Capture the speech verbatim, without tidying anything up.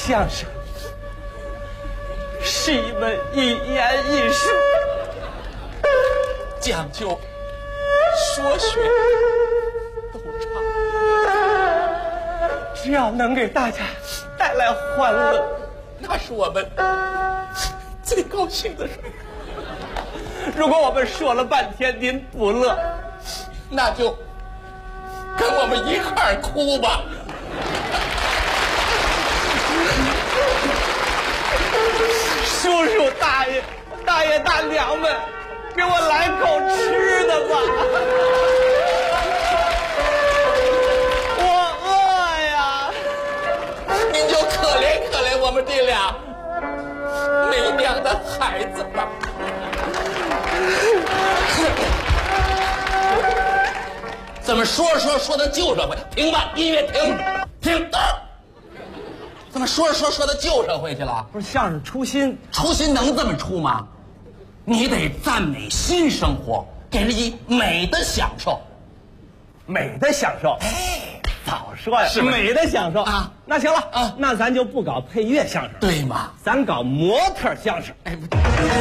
相声是一门一言一术， 讲究说学逗唱， 只要能给大家带来欢乐， 那是我们最高兴的事。 如果我们说了半天您不乐， 那就跟我们一块儿哭吧。 叔叔大爷大爷大娘们，给我来口吃的吧，我饿呀。 您就可怜可怜我们这俩没娘的孩子吧。怎么说着说着说到旧社会？停吧，音乐停停。怎么说着说着说到旧社会去了？ 不是相声初心， 初心能这么出吗？你得赞美新生活，给人以美的享受。 美的享受。 哎， 早说呀， 是吧美的享受啊。 那行了啊， 那咱就不搞配乐相声， 对吗？ 咱搞模特相声。 哎，不。